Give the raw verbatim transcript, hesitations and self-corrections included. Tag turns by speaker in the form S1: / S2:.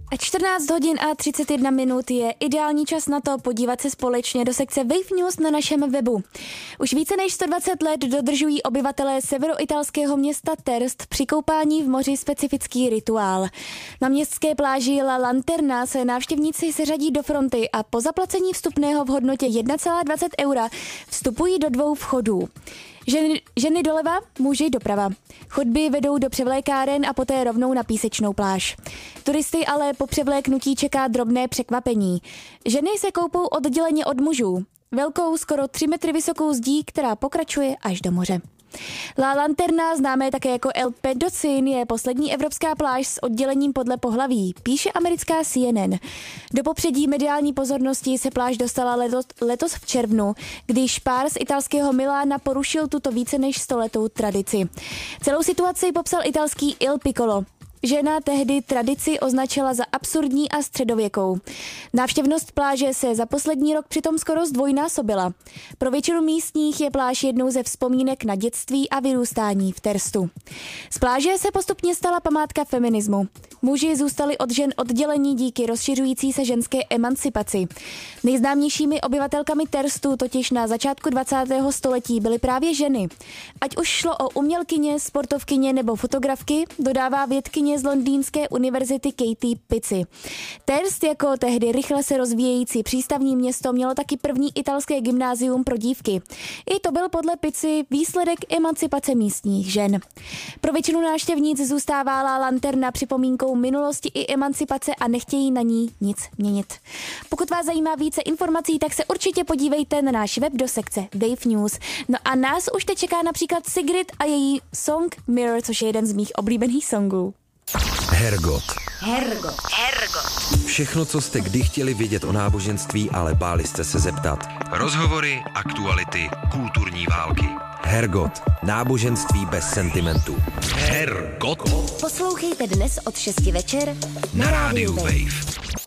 S1: A čtrnáct hodin a třicet jedna minut je ideální čas na to podívat se společně do sekce Wave News na našem webu. Už více než sto dvacet let dodržují obyvatelé severoitalského města Terst při koupání v moři specifický rituál. Na městské pláži La Lanterna se návštěvníci seřadí do fronty a po zaplacení vstupného v hodnotě jedna celá dvacet eura vstupují do dvou vchodů. Ženy, ženy doleva, muži doprava. Chodby vedou do převlékáren a poté rovnou na písečnou pláž. Turisty ale po převléknutí čeká drobné překvapení. Ženy se koupou odděleně od mužů. Velkou, skoro tři metry vysokou zdí, která pokračuje až do moře. La Lanterna, známé také jako El Pedocin, je poslední evropská pláž s oddělením podle pohlaví, píše americká C N N. Do popředí mediální pozornosti se pláž dostala letos, letos v červnu, když pár z italského Milána porušil tuto více než stoletou tradici. Celou situaci popsal italský Il Piccolo. Žena tehdy tradici označila za absurdní a středověkou. Návštěvnost pláže se za poslední rok přitom skoro zdvojnásobila. Pro většinu místních je pláž jednou ze vzpomínek na dětství a vyrůstání v Terstu. Z pláže se postupně stala památka feminismu. Muži zůstali od žen oddělení díky rozšiřující se ženské emancipaci. Nejznámějšími obyvatelkami Terstu totiž na začátku dvacátého století byly právě ženy. Ať už šlo o umělkyně, sportovkyně nebo fotografky, dodává vědkyně z londýnské univerzity Katie Pici. Terst jako tehdy rychle se rozvíjející přístavní město mělo taky první italské gymnázium pro dívky. I to byl podle Pici výsledek emancipace místních žen. Pro většinu návštěvníc zůstává La Lanterna připomínkou minulosti i emancipace a nechtějí na ní nic měnit. Pokud vás zajímá více informací, tak se určitě podívejte na náš web do sekce Wave News. No a nás už teď čeká například Sigrid a její song Mirror, což je jeden z mých oblíbených songů.
S2: Hergot.
S3: Hergot. Hergot.
S2: Všechno, co jste kdy chtěli vědět o náboženství, ale báli jste se zeptat. Rozhovory, aktuality, kulturní války. Hergot. Náboženství bez sentimentů. Hergot.
S3: Poslouchejte dnes od šesti večer
S2: na rádiu Wave.